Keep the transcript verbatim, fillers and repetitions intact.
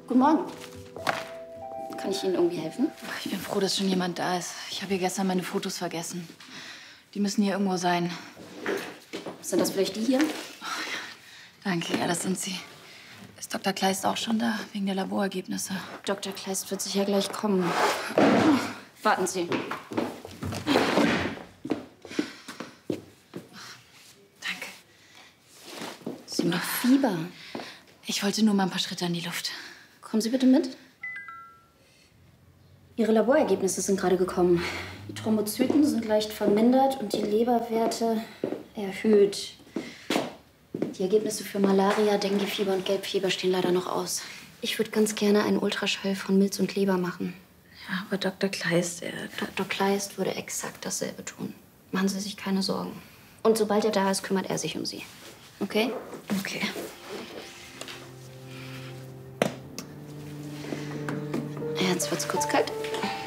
Guten Morgen. Kann ich Ihnen irgendwie helfen? Ich bin froh, dass schon jemand da ist. Ich habe hier gestern meine Fotos vergessen. Die müssen hier irgendwo sein. Sind das vielleicht die hier? Oh, ja. Danke, ja, das sind sie. Ist Doktor Kleist auch schon da, wegen der Laborergebnisse? Doktor Kleist wird sicher gleich kommen. Warten Sie. Danke. Sie haben doch Fieber. Ich wollte nur mal ein paar Schritte in die Luft. Kommen Sie bitte mit. Ihre Laborergebnisse sind gerade gekommen. Die Thrombozyten sind leicht vermindert und die Leberwerte erhöht. Die Ergebnisse für Malaria, Denguefieber und Gelbfieber stehen leider noch aus. Ich würde ganz gerne einen Ultraschall von Milz und Leber machen. Ja, aber Doktor Kleist, er... Doktor Kleist würde exakt dasselbe tun. Machen Sie sich keine Sorgen. Und sobald er da ist, kümmert er sich um Sie. Okay? Okay. Jetzt wird's kurz kalt.